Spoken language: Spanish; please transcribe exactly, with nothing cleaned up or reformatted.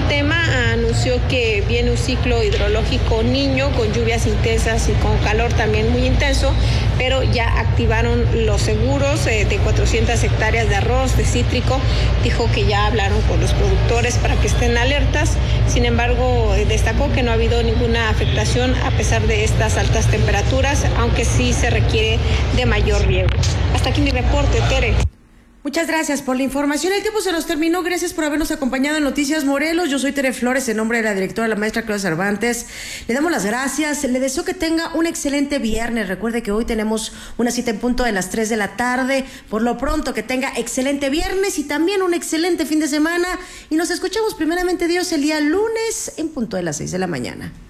tema anunció que viene un ciclo hidrológico niño con lluvias intensas y con calor también muy intenso, pero ya activaron los seguros eh, de cuatrocientas hectáreas de arroz, de cítrico. Dijo que ya hablaron con los productores para que estén alertas. Sin embargo, eh, destacó que no ha habido ninguna afectación a pesar de estas altas temperaturas, aunque sí se requiere de mayor riego. Hasta aquí mi reporte, Tere. Muchas gracias por la información. El tiempo se nos terminó. Gracias por habernos acompañado en Noticias Morelos. Yo soy Tere Flores, en nombre de la directora, la maestra Claudia Cervantes. Le damos las gracias. Le deseo que tenga un excelente viernes. Recuerde que hoy tenemos una cita en punto de las tres de la tarde. Por lo pronto, que tenga excelente viernes y también un excelente fin de semana. Y nos escuchamos primeramente Dios el día lunes en punto de las seis de la mañana.